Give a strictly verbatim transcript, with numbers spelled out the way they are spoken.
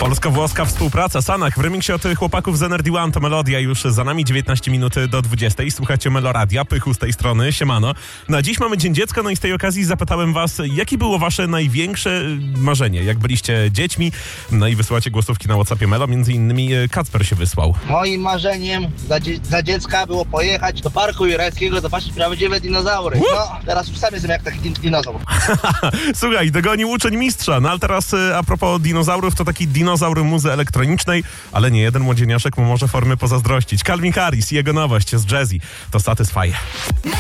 Polsko-włoska współpraca. Sanach w remiksie od chłopaków z Energy One. To melodia już za nami, dziewiętnaście minut do dwudziestej. Słuchacie Meloradia, Pychu z tej strony, siemano. Na dziś mamy Dzień Dziecka, no i z tej okazji zapytałem was, jakie było wasze największe marzenie, jak byliście dziećmi? No i wysyłacie głosówki na WhatsAppie Melo, między innymi Kacper się wysłał. Moim marzeniem za, dzie- za dziecka było pojechać do Parku Jurajskiego, zobaczyć prawdziwe dinozaury. No, teraz już sam jestem jak taki din- dinozaur. Słuchaj, dogonił uczeń mistrza. No ale teraz a propos dinozaurów, to taki dinozaur muzy elektronicznej, ale nie jeden młodzieniaszek mu może formy pozazdrościć. Calvin Harris i jego nowość z Jazzy to Satisfy.